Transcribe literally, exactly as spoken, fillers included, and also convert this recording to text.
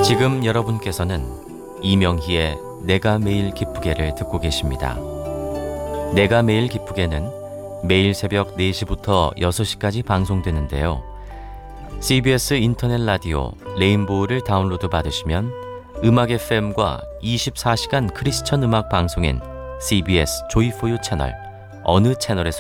지금 여러분께서는 이명희의 내가 매일 기쁘게를 듣고 계십니다. 내가 매일 기쁘게는 매일 새벽 네 시부터 여섯 시까지 방송되는데요. 씨비에스 인터넷 라디오 레인보우를 다운로드 받으시면 음악 에프엠과 이십사 시간 크리스천 음악 방송인 씨비에스 조이포유 채널 어느 채널에서